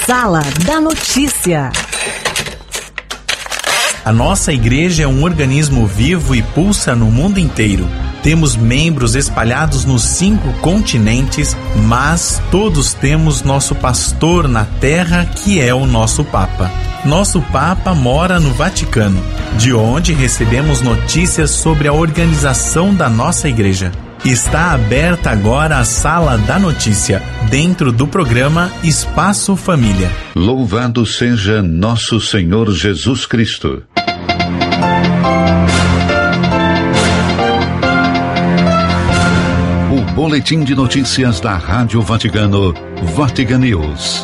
Sala da Notícia. A nossa igreja é um organismo vivo e pulsa no mundo inteiro. Temos membros espalhados nos 5 continentes, mas todos temos nosso pastor na terra, que é o nosso Papa. Nosso Papa mora no Vaticano, de onde recebemos notícias sobre a organização da nossa igreja. Está aberta agora a Sala da Notícia, dentro do programa Espaço Família. Louvado seja nosso Senhor Jesus Cristo. O boletim de notícias da Rádio Vaticano, Vatican News.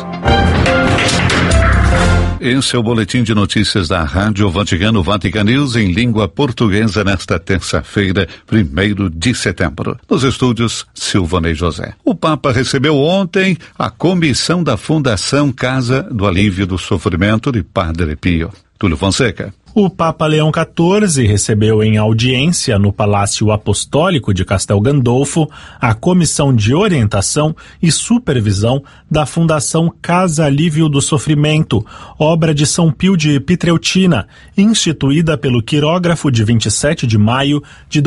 Esse é o boletim de notícias da Rádio Vaticano, Vatican News, em língua portuguesa, nesta terça-feira, 1º de setembro. Nos estúdios, Silvanei José. O Papa recebeu ontem a comissão da Fundação Casa do Alívio do Sofrimento de Padre Pio. Túlio Fonseca. O Papa Leão XIV recebeu em audiência no Palácio Apostólico de Castel Gandolfo a Comissão de Orientação e Supervisão da Fundação Casa Alívio do Sofrimento, obra de São Pio de Pietrelcina, instituída pelo quirógrafo de 27 de maio de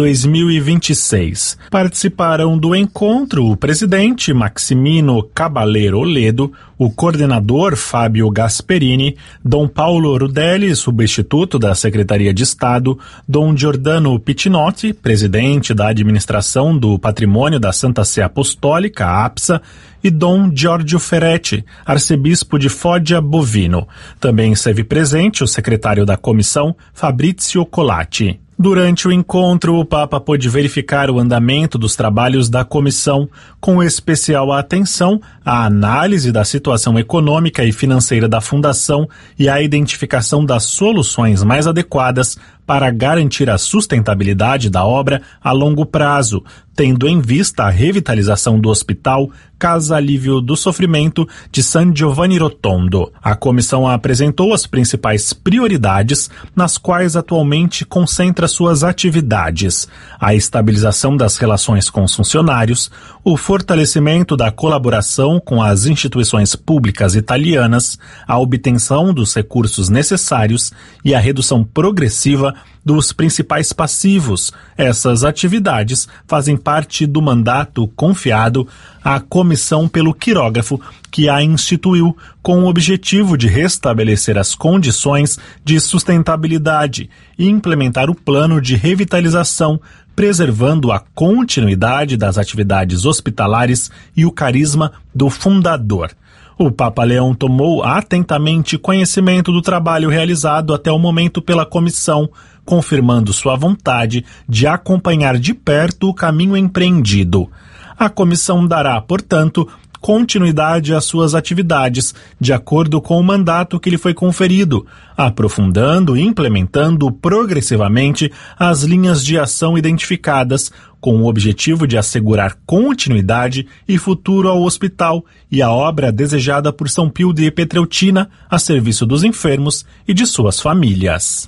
2026. Participaram do encontro o presidente Maximino Caballero Ledo, o coordenador Fábio Gasperini, Dom Paulo Rudelli, substituto da Secretaria de Estado, Dom Giordano Piccinotti, presidente da Administração do Patrimônio da Santa Sé Apostólica, APSA, e Dom Giorgio Ferretti, arcebispo de Foggia Bovino. Também esteve presente o secretário da comissão, Fabrizio Colatti. Durante o encontro, o Papa pôde verificar o andamento dos trabalhos da comissão, com especial atenção à análise da situação econômica e financeira da Fundação e à identificação das soluções mais adequadas para garantir a sustentabilidade da obra a longo prazo, tendo em vista a revitalização do Hospital Casa Alívio do Sofrimento de San Giovanni Rotondo. A comissão apresentou as principais prioridades nas quais atualmente concentra suas atividades: a estabilização das relações com os funcionários, o fortalecimento da colaboração com as instituições públicas italianas, a obtenção dos recursos necessários e a redução progressiva dos principais passivos. Essas atividades fazem parte do mandato confiado à comissão pelo quirógrafo, que a instituiu com o objetivo de restabelecer as condições de sustentabilidade e implementar o plano de revitalização, preservando a continuidade das atividades hospitalares e o carisma do fundador. O Papa Leão tomou atentamente conhecimento do trabalho realizado até o momento pela comissão, confirmando sua vontade de acompanhar de perto o caminho empreendido. A comissão dará, portanto, continuidade às suas atividades, de acordo com o mandato que lhe foi conferido, aprofundando e implementando progressivamente as linhas de ação identificadas, com o objetivo de assegurar continuidade e futuro ao hospital e à obra desejada por São Pio de Pietrelcina a serviço dos enfermos e de suas famílias.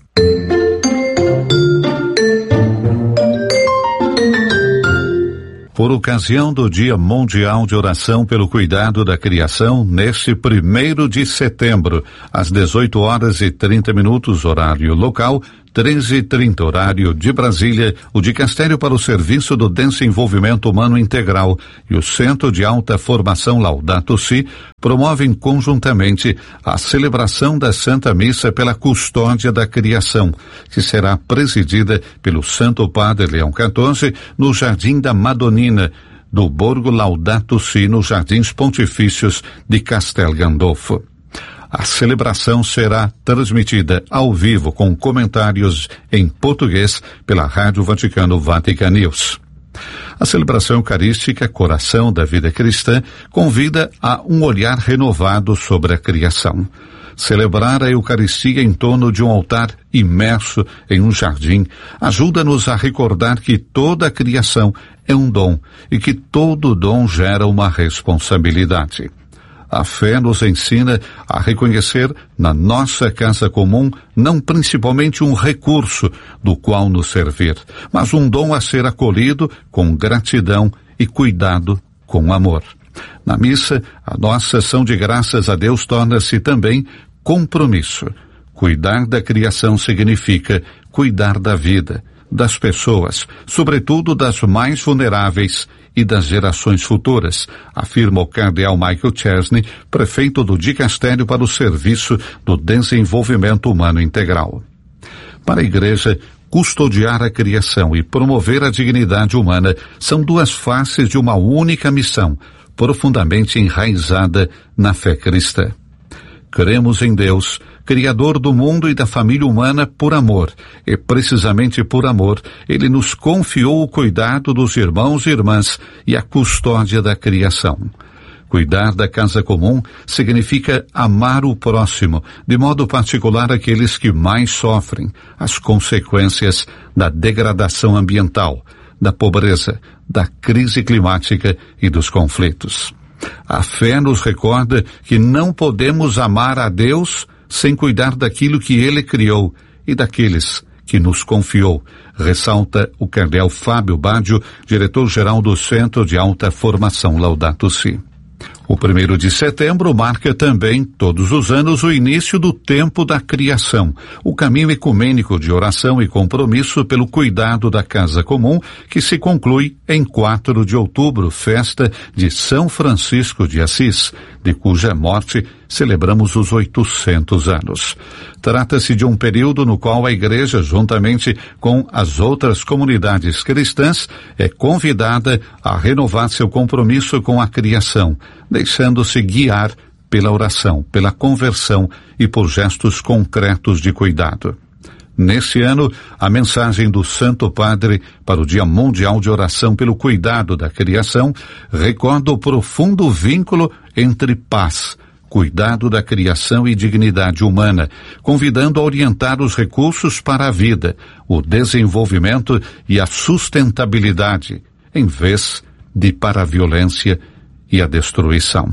Por ocasião do Dia Mundial de Oração pelo Cuidado da Criação, neste 1º de setembro, às 18h30, horário local, 13h30, horário de Brasília, o Dicastério para o Serviço do Desenvolvimento Humano Integral e o Centro de Alta Formação Laudato Si promovem conjuntamente a celebração da Santa Missa pela Custódia da Criação, que será presidida pelo Santo Padre Leão XIV no Jardim da Madonina, do Borgo Laudato Si, nos Jardins Pontifícios de Castel Gandolfo. A celebração será transmitida ao vivo com comentários em português pela Rádio Vaticano Vatican News. A celebração eucarística Coração da Vida Cristã convida a um olhar renovado sobre a criação. Celebrar a Eucaristia em torno de um altar imerso em um jardim ajuda-nos a recordar que toda a criação é um dom e que todo dom gera uma responsabilidade. A fé nos ensina a reconhecer na nossa casa comum não principalmente um recurso do qual nos servir, mas um dom a ser acolhido com gratidão e cuidado com amor. Na missa, a nossa ação de graças a Deus torna-se também compromisso. Cuidar da criação significa cuidar da vida, das pessoas, sobretudo das mais vulneráveis e das gerações futuras, afirma o cardeal Michael Chesney, prefeito do Dicastério para o Serviço do Desenvolvimento Humano Integral. Para a Igreja, custodiar a criação e promover a dignidade humana são duas faces de uma única missão, profundamente enraizada na fé cristã. Cremos em Deus, Criador do mundo e da família humana por amor, e precisamente por amor, Ele nos confiou o cuidado dos irmãos e irmãs e a custódia da criação. Cuidar da casa comum significa amar o próximo, de modo particular aqueles que mais sofrem as consequências da degradação ambiental, da pobreza, da crise climática e dos conflitos. A fé nos recorda que não podemos amar a Deus sem cuidar daquilo que Ele criou e daqueles que nos confiou, ressalta o cardeal Fábio Baggio, diretor-geral do Centro de Alta Formação Laudato Si. O 1º de setembro marca também, todos os anos, o início do tempo da criação, o caminho ecumênico de oração e compromisso pelo cuidado da casa comum, que se conclui em 4 de outubro, festa de São Francisco de Assis, de cuja morte celebramos os 800 anos. Trata-se de um período no qual a Igreja, juntamente com as outras comunidades cristãs, é convidada a renovar seu compromisso com a criação, deixando-se guiar pela oração, pela conversão e por gestos concretos de cuidado. Nesse ano, a mensagem do Santo Padre para o Dia Mundial de Oração pelo Cuidado da Criação recorda o profundo vínculo entre paz, cuidado da criação e dignidade humana, convidando a orientar os recursos para a vida, o desenvolvimento e a sustentabilidade, em vez de para a violência e a destruição.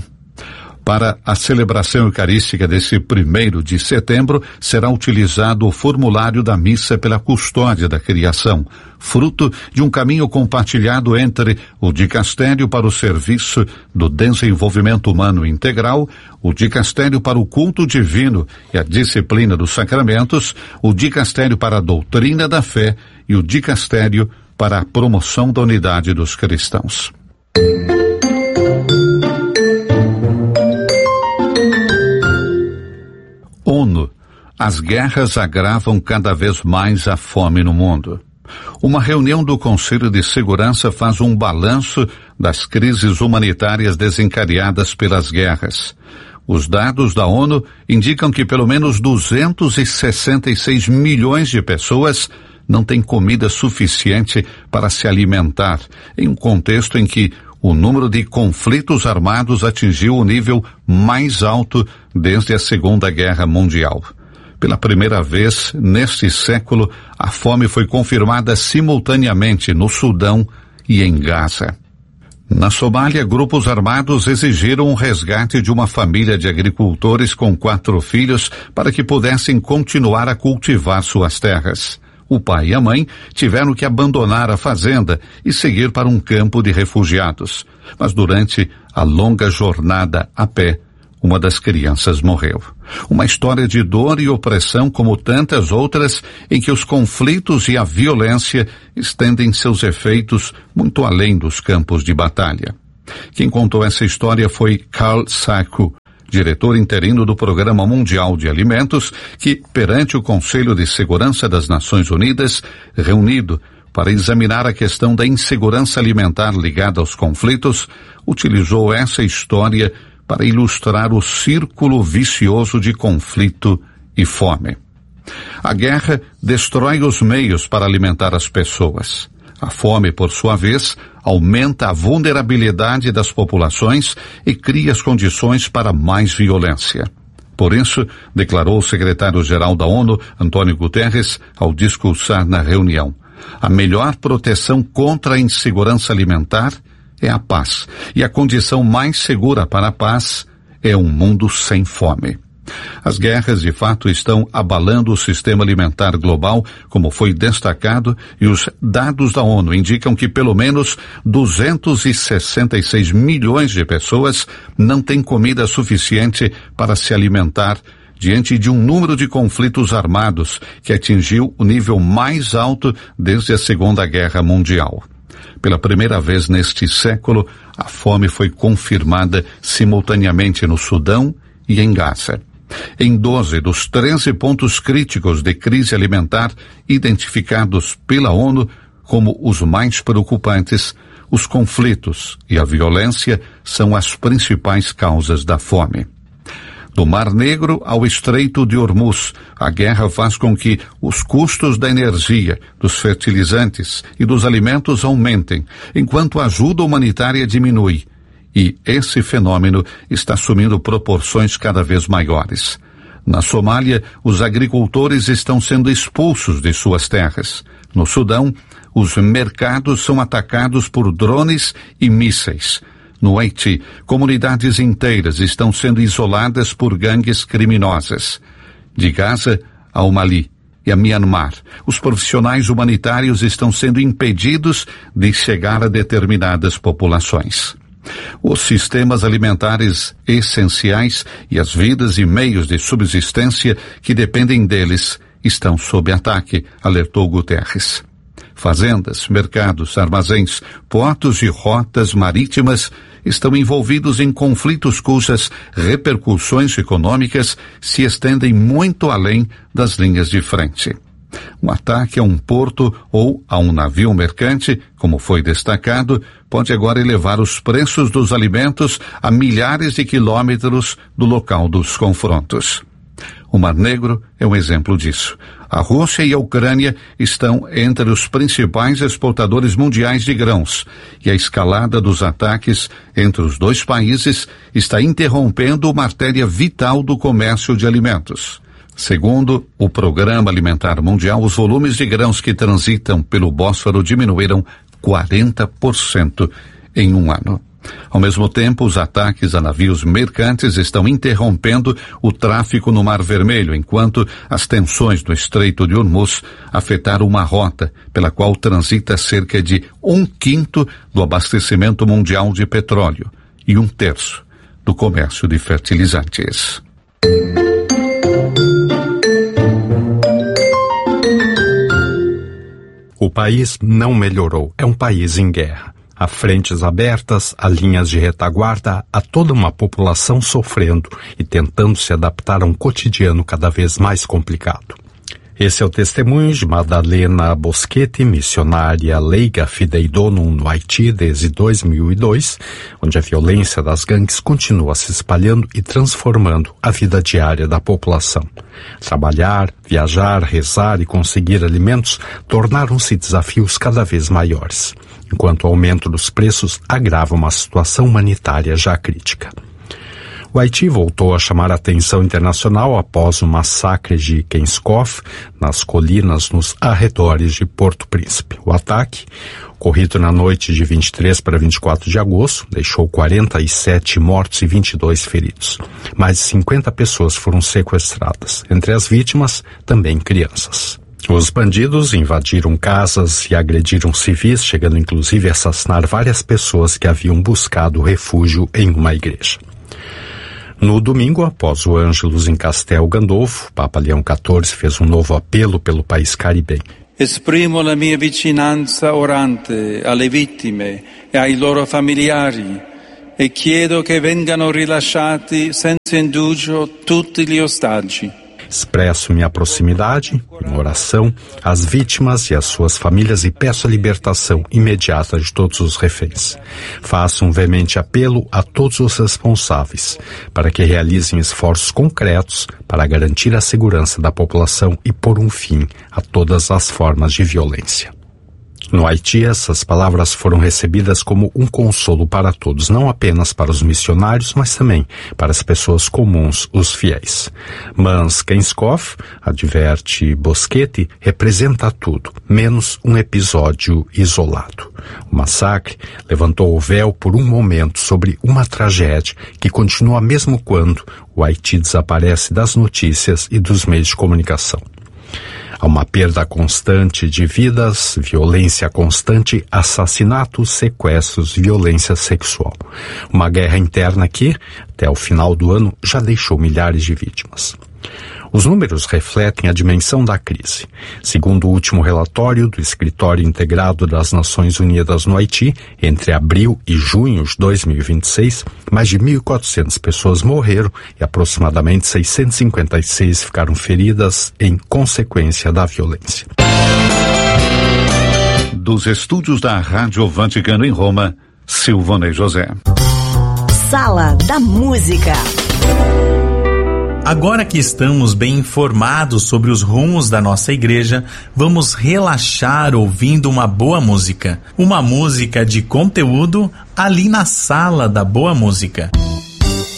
Para a celebração eucarística desse 1º de setembro, será utilizado o formulário da missa pela custódia da criação, fruto de um caminho compartilhado entre o Dicastério para o Serviço do Desenvolvimento Humano Integral, o Dicastério para o Culto Divino e a Disciplina dos Sacramentos, o Dicastério para a Doutrina da Fé e o Dicastério para a Promoção da Unidade dos Cristãos. ONU. As guerras agravam cada vez mais a fome no mundo. Uma reunião do Conselho de Segurança faz um balanço das crises humanitárias desencadeadas pelas guerras. Os dados da ONU indicam que pelo menos 266 milhões de pessoas não têm comida suficiente para se alimentar, em um contexto em que o número de conflitos armados atingiu o nível mais alto desde a Segunda Guerra Mundial. Pela primeira vez neste século, a fome foi confirmada simultaneamente no Sudão e em Gaza. Na Somália, grupos armados exigiram um resgate de uma família de agricultores com 4 filhos para que pudessem continuar a cultivar suas terras. O pai e a mãe tiveram que abandonar a fazenda e seguir para um campo de refugiados. Mas durante a longa jornada a pé, uma das crianças morreu. Uma história de dor e opressão como tantas outras em que os conflitos e a violência estendem seus efeitos muito além dos campos de batalha. Quem contou essa história foi Carl Sacco, diretor interino do Programa Mundial de Alimentos, que, perante o Conselho de Segurança das Nações Unidas, reunido para examinar a questão da insegurança alimentar ligada aos conflitos, utilizou essa história para ilustrar o círculo vicioso de conflito e fome. A guerra destrói os meios para alimentar as pessoas. A fome, por sua vez, aumenta a vulnerabilidade das populações e cria as condições para mais violência. Por isso, declarou o secretário-geral da ONU, Antônio Guterres, ao discursar na reunião, a melhor proteção contra a insegurança alimentar é a paz, e a condição mais segura para a paz é um mundo sem fome. As guerras, de fato, estão abalando o sistema alimentar global, como foi destacado, e os dados da ONU indicam que pelo menos 266 milhões de pessoas não têm comida suficiente para se alimentar, diante de um número de conflitos armados que atingiu o nível mais alto desde a Segunda Guerra Mundial. Pela primeira vez neste século, a fome foi confirmada simultaneamente no Sudão e em Gaza. Em 12 dos 13 pontos críticos de crise alimentar identificados pela ONU como os mais preocupantes, os conflitos e a violência são as principais causas da fome. Do Mar Negro ao Estreito de Hormuz, a guerra faz com que os custos da energia, dos fertilizantes e dos alimentos aumentem, enquanto a ajuda humanitária diminui. E esse fenômeno está assumindo proporções cada vez maiores. Na Somália, os agricultores estão sendo expulsos de suas terras. No Sudão, os mercados são atacados por drones e mísseis. No Haiti, comunidades inteiras estão sendo isoladas por gangues criminosas. De Gaza ao Mali e a Myanmar, os profissionais humanitários estão sendo impedidos de chegar a determinadas populações. Os sistemas alimentares essenciais e as vidas e meios de subsistência que dependem deles estão sob ataque, alertou Guterres. Fazendas, mercados, armazéns, portos e rotas marítimas estão envolvidos em conflitos cujas repercussões econômicas se estendem muito além das linhas de frente. Um ataque a um porto ou a um navio mercante, como foi destacado, pode agora elevar os preços dos alimentos a milhares de quilômetros do local dos confrontos. O Mar Negro é um exemplo disso. A Rússia e a Ucrânia estão entre os principais exportadores mundiais de grãos, e a escalada dos ataques entre os dois países está interrompendo uma artéria vital do comércio de alimentos. Segundo o Programa Alimentar Mundial, os volumes de grãos que transitam pelo Bósforo diminuíram 40% em um ano. Ao mesmo tempo, os ataques a navios mercantes estão interrompendo o tráfico no Mar Vermelho, enquanto as tensões no Estreito de Hormuz afetaram uma rota pela qual transita cerca de 1/5 do abastecimento mundial de petróleo e 1/3 do comércio de fertilizantes. O país não melhorou, é um país em guerra. Há frentes abertas, há linhas de retaguarda, há toda uma população sofrendo e tentando se adaptar a um cotidiano cada vez mais complicado. Esse é o testemunho de Madalena Boschetti, missionária leiga Fidei Donum no Haiti desde 2002, onde a violência das gangues continua se espalhando e transformando a vida diária da população. Trabalhar, viajar, rezar e conseguir alimentos tornaram-se desafios cada vez maiores, enquanto o aumento dos preços agrava uma situação humanitária já crítica. O Haiti voltou a chamar a atenção internacional após o massacre de Kenskoff, nas colinas nos arredores de Porto Príncipe. O ataque, ocorrido na noite de 23 para 24 de agosto, deixou 47 mortos e 22 feridos. Mais de 50 pessoas foram sequestradas, entre as vítimas, também crianças. Os bandidos invadiram casas e agrediram civis, chegando inclusive a assassinar várias pessoas que haviam buscado refúgio em uma igreja. No domingo, após o Ângelus em Castel Gandolfo, Papa Leão XIV fez um novo apelo pelo país caribenho. Esprimo la mia vicinanza orante alle vittime e ai loro familiari e chiedo che vengano rilasciati senza indugio tutti gli ostaggi. Expresso minha proximidade, em oração, às vítimas e às suas famílias e peço a libertação imediata de todos os reféns. Faço um veemente apelo a todos os responsáveis para que realizem esforços concretos para garantir a segurança da população e pôr um fim a todas as formas de violência. No Haiti, essas palavras foram recebidas como um consolo para todos, não apenas para os missionários, mas também para as pessoas comuns, os fiéis. Mas Kenskov, adverte Boschetti, representa tudo, menos um episódio isolado. O massacre levantou o véu por um momento sobre uma tragédia que continua mesmo quando o Haiti desaparece das notícias e dos meios de comunicação. Há uma perda constante de vidas, violência constante, assassinatos, sequestros, violência sexual. Uma guerra interna que, até o final do ano, já deixou milhares de vítimas. Os números refletem a dimensão da crise. Segundo o último relatório do Escritório Integrado das Nações Unidas no Haiti, entre abril e junho de 2026, mais de 1.400 pessoas morreram e aproximadamente 656 ficaram feridas em consequência da violência. Dos estúdios da Rádio Vaticano em Roma, Silvonei José. Sala da Música. Agora que estamos bem informados sobre os rumos da nossa igreja, vamos relaxar ouvindo uma boa música. Uma música de conteúdo ali na Sala da Boa Música.